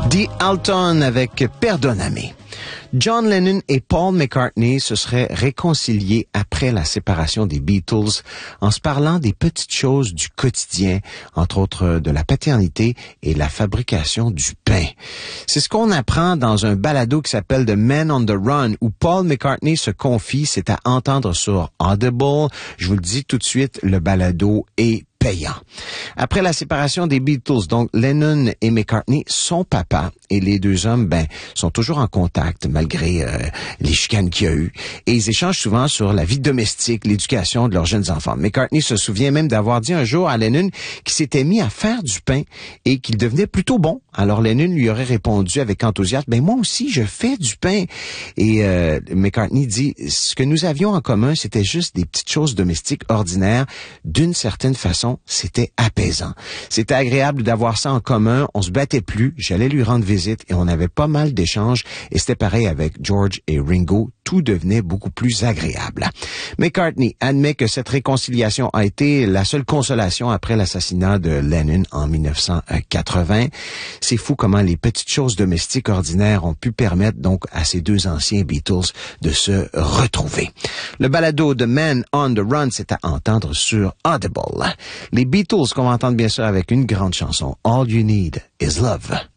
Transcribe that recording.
The Alton avec Perdoname. John Lennon et Paul McCartney se seraient réconciliés après la séparation des Beatles en se parlant des petites choses du quotidien, entre autres de la paternité et la fabrication du pain. C'est ce qu'on apprend dans un balado qui s'appelle The Man on the Run, où Paul McCartney se confie, c'est à entendre sur Audible. Je vous le dis tout de suite, le balado est payant. Après la séparation des Beatles, donc Lennon et McCartney sont papa et les deux hommes, sont toujours en contact malgré les chicanes qu'il y a eu. Et ils échangent souvent sur la vie domestique, l'éducation de leurs jeunes enfants. McCartney se souvient même d'avoir dit un jour à Lennon qu'il s'était mis à faire du pain et qu'il devenait plutôt bon. Alors Lennon lui aurait répondu avec enthousiasme, moi aussi je fais du pain. Et McCartney dit, ce que nous avions en commun, c'était juste des petites choses domestiques ordinaires. D'une certaine façon, c'était apaisant. C'était agréable d'avoir ça en commun. On se battait plus. J'allais lui rendre visite et on avait pas mal d'échanges. Et c'était pareil avec George et Ringo. Tout devenait beaucoup plus agréable. McCartney admet que cette réconciliation a été la seule consolation après l'assassinat de Lennon en 1980. C'est fou comment les petites choses domestiques ordinaires ont pu permettre donc à ces deux anciens Beatles de se retrouver. Le balado The Man on the Run, c'est à entendre sur Audible. Les Beatles qu'on va entendre bien sûr avec une grande chanson, All You Need Is Love.